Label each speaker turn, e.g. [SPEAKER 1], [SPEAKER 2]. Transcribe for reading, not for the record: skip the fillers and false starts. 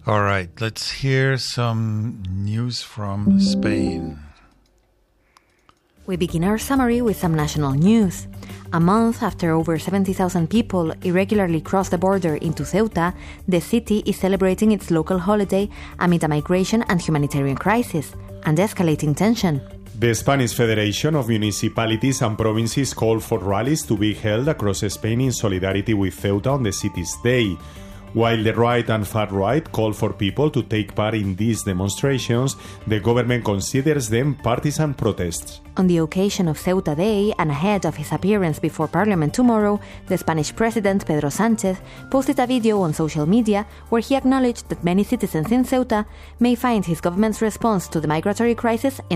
[SPEAKER 1] All right, let's hear some news from Spain.
[SPEAKER 2] We begin our summary with some national news. A month after over 70,000 people irregularly crossed the border into Ceuta, the city is celebrating its local holiday amid a migration and humanitarian crisis and escalating tension.
[SPEAKER 3] The Spanish Federation of Municipalities and Provinces called for rallies to be held across Spain in solidarity with Ceuta on the city's day. While the right and far right call for people to take part in these demonstrations, the government considers them partisan protests.
[SPEAKER 2] On the occasion of Ceuta Day and ahead of his appearance before Parliament tomorrow, the Spanish President Pedro Sánchez posted a video on social media where he acknowledged that many citizens in Ceuta may find his government's response to the migratory crisis